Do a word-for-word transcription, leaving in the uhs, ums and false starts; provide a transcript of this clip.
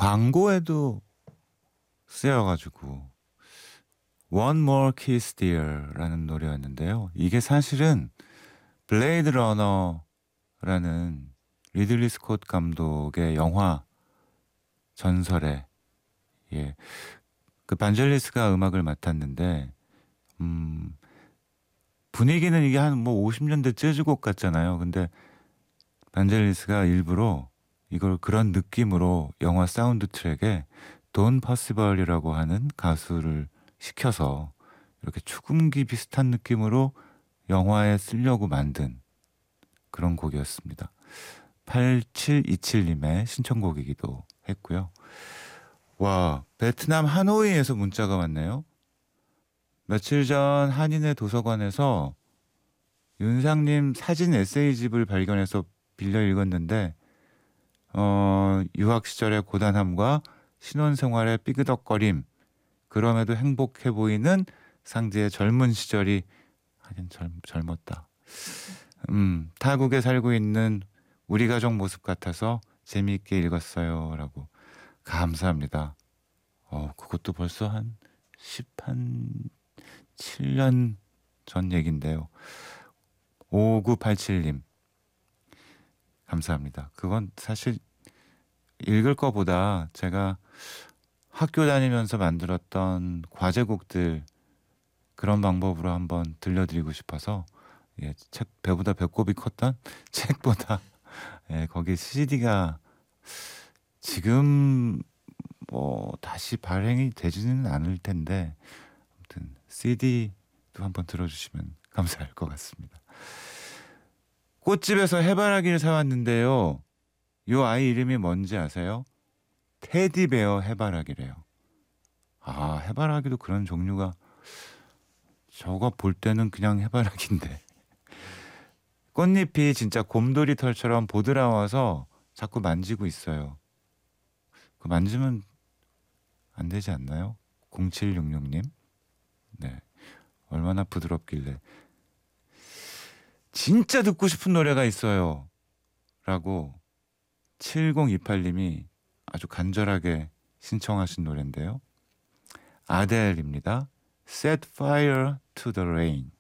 광고에도 쓰여가지고 One More Kiss Dear라는 노래였는데요. 이게 사실은 블레이드 러너라는 리들리 스콧 감독의 영화 전설에 예, 그 반젤리스가 음악을 맡았는데 음, 분위기는 이게 한 뭐 오십 년대 재즈곡 같잖아요. 근데 반젤리스가 일부러 이걸 그런 느낌으로 영화 사운드 트랙에 돈 퍼시벌이라고 하는 가수를 시켜서 이렇게 축음기 비슷한 느낌으로 영화에 쓰려고 만든 그런 곡이었습니다. 팔칠이칠님의 신청곡이기도 했고요. 와, 베트남 하노이에서 문자가 왔네요. 며칠 전 한인의 도서관에서 윤상님 사진 에세이집을 발견해서 빌려 읽었는데 어, 유학 시절의 고단함과 신혼생활의 삐그덕거림, 그럼에도 행복해 보이는 상지의 젊은 시절이 하긴 젊, 젊었다. 음, 타국에 살고 있는 우리 가족 모습 같아서 재미있게 읽었어요. 라고. 감사합니다. 어, 그것도 벌써 한 십, 한 칠 년 전 얘긴데요. 오구팔칠님. 감사합니다. 그건 사실 읽을 거보다 제가 학교 다니면서 만들었던 과제곡들 그런 방법으로 한번 들려드리고 싶어서 예, 책 배보다 배꼽이 컸던 책보다 예, 거기 씨디가 지금 뭐 다시 발행이 되지는 않을 텐데 아무튼 씨디도 한번 들어주시면 감사할 것 같습니다. 꽃집에서 해바라기를 사왔는데요. 요 아이 이름이 뭔지 아세요? 테디베어 해바라기래요. 아, 해바라기도 그런 종류가 저거 볼 때는 그냥 해바라기인데 꽃잎이 진짜 곰돌이 털처럼 보드라워서 자꾸 만지고 있어요. 그 만지면 안 되지 않나요? 공칠육육님. 네, 얼마나 부드럽길래. 진짜 듣고 싶은 노래가 있어요 라고 칠공이팔님이 아주 간절하게 신청하신 노래인데요. 아델입니다. Set Fire to the Rain.